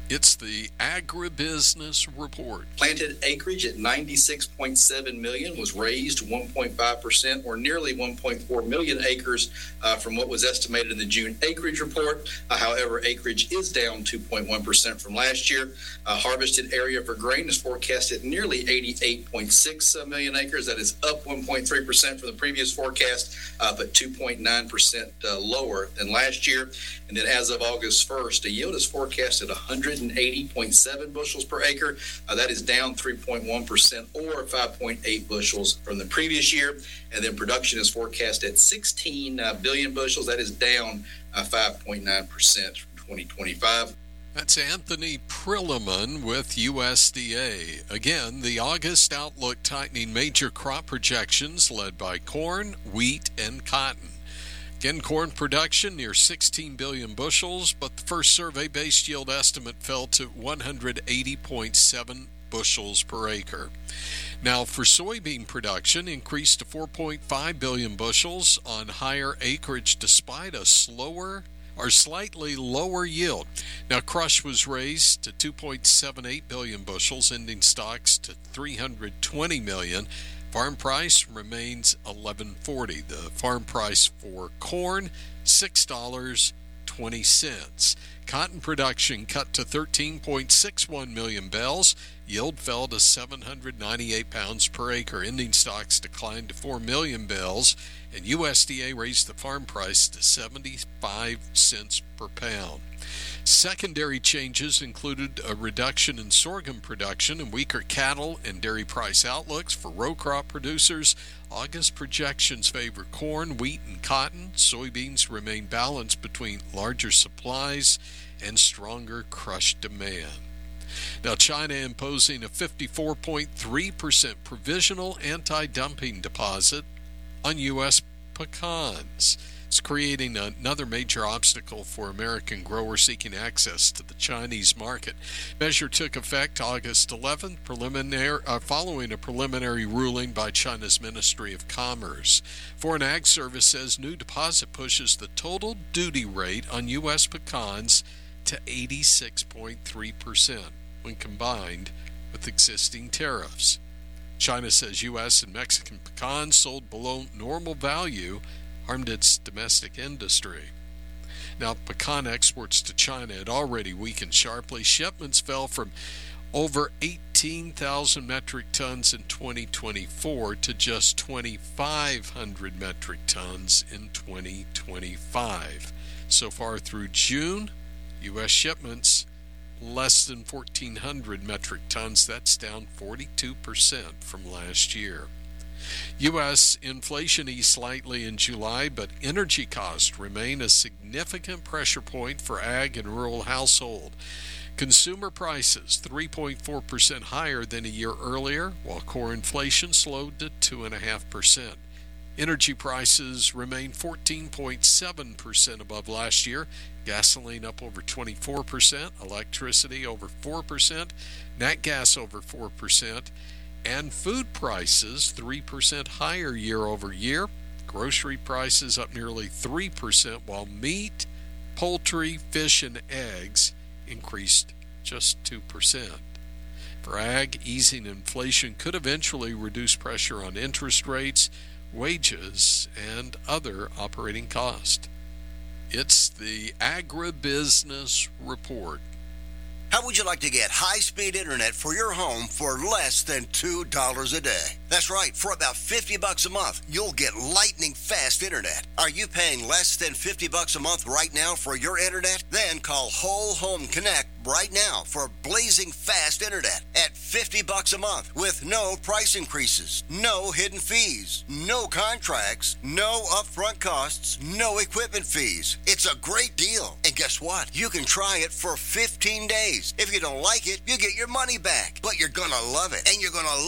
It's the Agribusiness Report. Planted acreage at 96.7 million was raised 1.5%, or nearly 1.4 million acres from what was estimated in the June acreage report. However, acreage is down 2.1% from last year. Harvested area for grain is forecast at nearly 88.6 million acres. That is up 1.3% from the previous forecast, but 2.9% lower than last year. And then as of August 1st, the yield is forecast at 180.7 bushels per acre. That is down 3.1%, or 5.8 bushels from the previous year. And then production is forecast at 16 billion bushels. That is down 5.9% from 2025. That's Anthony Prilliman with USDA. Again, the August outlook tightening major crop projections led by corn, wheat, and cotton. Again, corn production near 16 billion bushels, but the first survey-based yield estimate fell to 180.7 bushels per acre. Now, for soybean production, increased to 4.5 billion bushels on higher acreage despite a slower or slightly lower yield. Now, crush was raised to 2.78 billion bushels, ending stocks to 320 million. Farm price remains $11.40. The farm price for corn, $6.20. Cotton production cut to 13.61 million bales. Yield fell to 798 pounds per acre. Ending stocks declined to 4 million bales, and USDA raised the farm price to 75 cents per pound. Secondary changes included a reduction in sorghum production and weaker cattle and dairy price outlooks for row crop producers. August projections favor corn, wheat, and cotton. Soybeans remain balanced between larger supplies and stronger crush demand. Now, China imposing a 54.3% provisional anti-dumping deposit on U.S. pecans. It's creating another major obstacle for American growers seeking access to the Chinese market. Measure took effect August 11th, following a preliminary ruling by China's Ministry of Commerce. Foreign Ag Service says new deposit pushes the total duty rate on U.S. pecans to 86.3% when combined with existing tariffs. China says U.S. and Mexican pecans sold below normal value harmed its domestic industry. Now, pecan exports to China had already weakened sharply. Shipments fell from over 18,000 metric tons in 2024 to just 2,500 metric tons in 2025. So far through June, U.S. shipments less than 1,400 metric tons. That's down 42% from last year. U.S. inflation eased slightly in July, but energy costs remain a significant pressure point for ag and rural household. Consumer prices 3.4% higher than a year earlier, while core inflation slowed to 2.5%. Energy prices remain 14.7% above last year. Gasoline up over 24%, electricity over 4%, nat gas over 4%, and food prices 3% higher year over year. Grocery prices up nearly 3%, while meat, poultry, fish, and eggs increased just 2%. For ag, easing inflation could eventually reduce pressure on interest rates, wages, and other operating costs. It's the Agribusiness Report. How would you like to get high-speed internet for your home for less than $2 a day? That's right. For about $50 a month, you'll get lightning-fast internet. Are you paying less than $50 a month right now for your internet? Then call Whole Home Connect right now for blazing fast internet at $50 a month with no price increases, no hidden fees, no contracts, no upfront costs, no equipment fees. It's a great deal. And guess what? You can try it for 15 days. If you don't like it, you get your money back. But you're going to love it, and you're going to